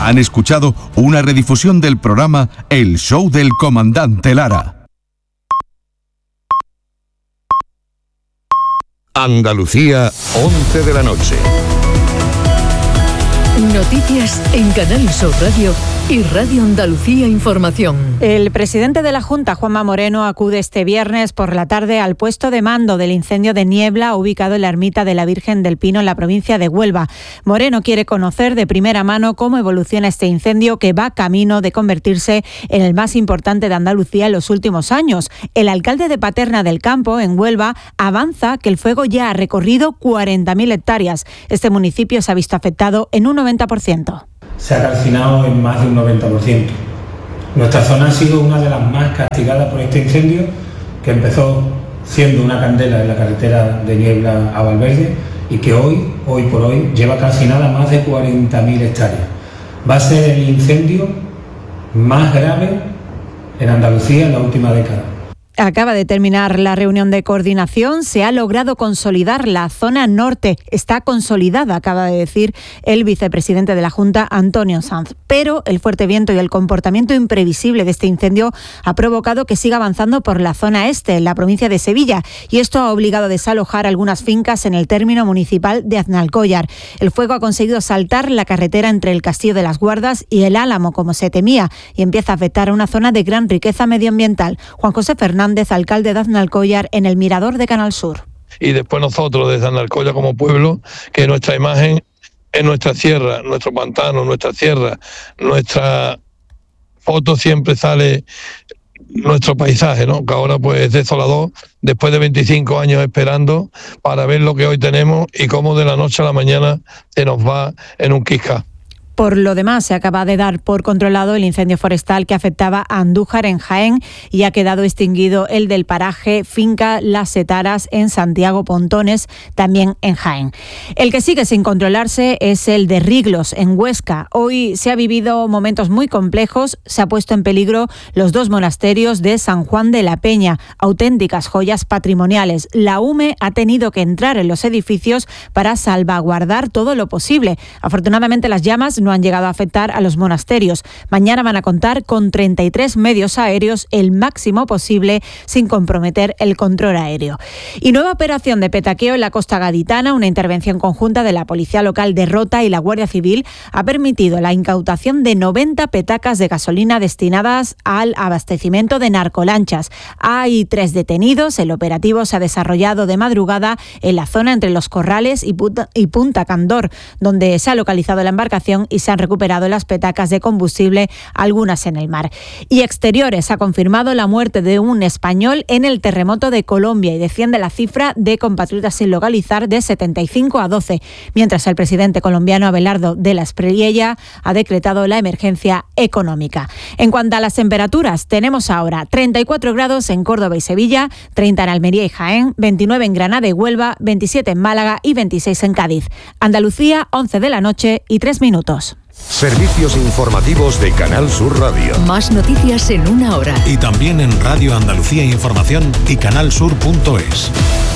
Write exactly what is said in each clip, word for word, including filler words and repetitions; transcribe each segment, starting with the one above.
Han escuchado una redifusión del programa El Show del Comandante Lara. Andalucía, once de la noche. Noticias en Canal Sur Radio y Radio Andalucía Información. El presidente de la Junta, Juanma Moreno, acude este viernes por la tarde al puesto de mando del incendio de Niebla, ubicado en la ermita de la Virgen del Pino, en la provincia de Huelva. Moreno quiere conocer de primera mano cómo evoluciona este incendio, que va camino de convertirse en el más importante de Andalucía en los últimos años. El alcalde de Paterna del Campo, en Huelva, avanza que el fuego ya ha recorrido cuarenta mil hectáreas. Este municipio se ha visto afectado en un noventa por ciento. Se ha calcinado en más de un noventa por ciento. Nuestra zona ha sido una de las más castigadas por este incendio, que empezó siendo una candela en la carretera de Niebla a Valverde y que hoy, hoy por hoy, lleva calcinada más de cuarenta mil hectáreas. Va a ser el incendio más grave en Andalucía en la última década. Acaba de terminar la reunión de coordinación. Se ha logrado consolidar la zona norte. Está consolidada, acaba de decir el vicepresidente de la Junta, Antonio Sanz. Pero el fuerte viento y el comportamiento imprevisible de este incendio ha provocado que siga avanzando por la zona este, en la provincia de Sevilla. Y esto ha obligado a desalojar algunas fincas en el término municipal de Aznalcóllar. El fuego ha conseguido saltar la carretera entre el Castillo de las Guardas y el Álamo, como se temía, y empieza a afectar a una zona de gran riqueza medioambiental. Juan José Fernández, alcalde de Aznalcóllar, en el Mirador de Canal Sur. Y después nosotros desde Aznalcóllar como pueblo, que nuestra imagen es nuestra sierra, nuestro pantano, nuestra sierra, nuestra foto siempre sale nuestro paisaje, ¿no? Que ahora pues es desolador, después de veinticinco años esperando para ver lo que hoy tenemos y cómo de la noche a la mañana se nos va en un quisca. Por lo demás, se acaba de dar por controlado el incendio forestal que afectaba a Andújar, en Jaén, y ha quedado extinguido el del paraje Finca Las Setaras, en Santiago Pontones, también en Jaén. El que sigue sin controlarse es el de Riglos, en Huesca. Hoy se ha vivido momentos muy complejos. Se ha puesto en peligro los dos monasterios de San Juan de la Peña, auténticas joyas patrimoniales. La U M E ha tenido que entrar en los edificios para salvaguardar todo lo posible. Afortunadamente, las llamas no han llegado a afectar a los monasterios. Mañana van a contar con treinta y tres medios aéreos, el máximo posible, sin comprometer el control aéreo. Y nueva operación de petaqueo en la costa gaditana. Una intervención conjunta de la Policía Local de Rota y la Guardia Civil ha permitido la incautación de noventa petacas de gasolina destinadas al abastecimiento de narcolanchas. Hay tres detenidos. El operativo se ha desarrollado de madrugada en la zona entre Los Corrales y Punta, y Punta Candor, donde se ha localizado la embarcación y se han recuperado las petacas de combustible, algunas en el mar. Y Exteriores ha confirmado la muerte de un español en el terremoto de Colombia y desciende la cifra de compatriotas sin localizar de setenta y cinco a doce, mientras el presidente colombiano Abelardo de la Espriella ha decretado la emergencia económica. En cuanto a las temperaturas, tenemos ahora treinta y cuatro grados en Córdoba y Sevilla, treinta en Almería y Jaén, veintinueve en Granada y Huelva, veintisiete en Málaga y veintiséis en Cádiz. Andalucía, once de la noche y tres minutos. Servicios informativos de Canal Sur Radio. Más noticias en una hora. Y también en Radio Andalucía Información y canalsur punto es.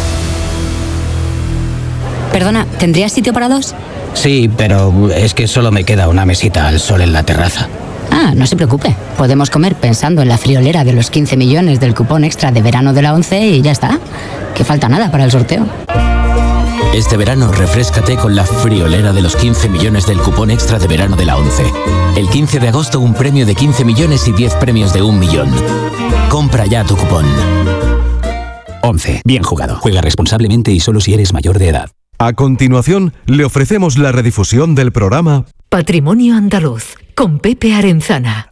Perdona, ¿tendrías sitio para dos? Sí, pero es que solo me queda una mesita al sol en la terraza. Ah, no se preocupe. Podemos comer pensando en la friolera de los quince millones del cupón extra de verano de la ONCE y ya está. Que falta nada para el sorteo. Este verano refréscate con la friolera de los quince millones del cupón extra de verano de la ONCE. El quince de agosto un premio de quince millones y diez premios de un millón. Compra ya tu cupón. ONCE. Bien jugado. Juega responsablemente y solo si eres mayor de edad. A continuación, le ofrecemos la redifusión del programa Patrimonio Andaluz, con Pepe Arenzana.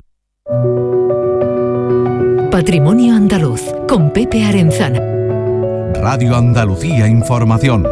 Patrimonio Andaluz, con Pepe Arenzana. Radio Andalucía Información.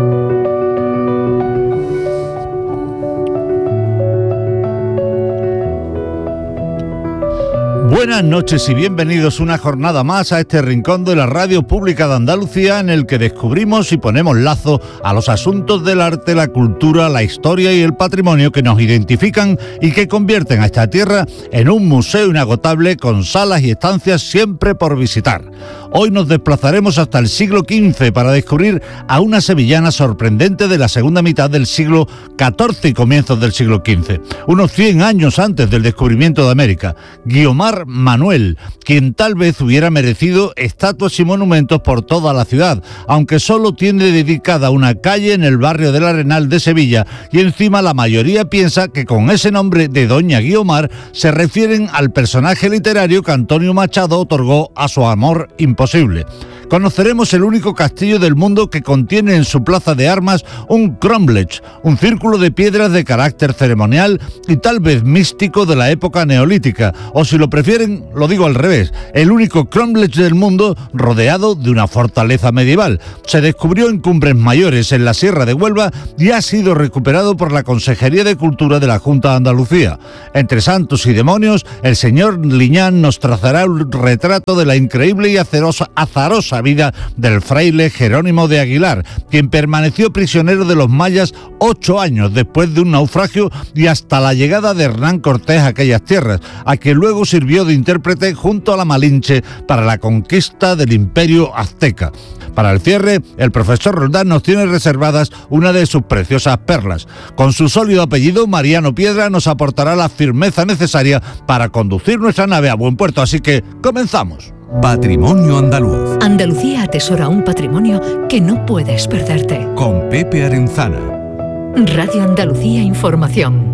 Buenas noches y bienvenidos una jornada más a este rincón de la radio pública de Andalucía, en el que descubrimos y ponemos lazo a los asuntos del arte, la cultura, la historia y el patrimonio que nos identifican y que convierten a esta tierra en un museo inagotable con salas y estancias siempre por visitar. Hoy nos desplazaremos hasta el siglo quince para descubrir a una sevillana sorprendente de la segunda mitad del siglo catorce y comienzos del siglo quince, unos cien años antes del descubrimiento de América. Guiomar Manuel, quien tal vez hubiera merecido estatuas y monumentos por toda la ciudad, aunque solo tiene dedicada una calle en el barrio del Arenal de Sevilla, y encima la mayoría piensa que con ese nombre de Doña Guiomar se refieren al personaje literario que Antonio Machado otorgó a su amor imposible. Conoceremos el único castillo del mundo que contiene en su plaza de armas un cromlech, un círculo de piedras de carácter ceremonial y tal vez místico de la época neolítica, o si lo prefieren, lo digo al revés, el único cromlech del mundo rodeado de una fortaleza medieval. Se descubrió en Cumbres Mayores, en la Sierra de Huelva, y ha sido recuperado por la Consejería de Cultura de la Junta de Andalucía. Entre santos y demonios, el señor Liñán nos trazará un retrato de la increíble y azarosa, azarosa vida del fraile Jerónimo de Aguilar, quien permaneció prisionero de los mayas ocho años después de un naufragio y hasta la llegada de Hernán Cortés a aquellas tierras, a quien luego sirvió de intérprete junto a la Malinche para la conquista del Imperio Azteca. Para el cierre, el profesor Roldán nos tiene reservadas una de sus preciosas perlas. Con su sólido apellido, Mariano Piedra nos aportará la firmeza necesaria para conducir nuestra nave a buen puerto, así que comenzamos. Patrimonio Andaluz. Andalucía atesora un patrimonio que no puedes perderte. Con Pepe Arenzana. Radio Andalucía Información.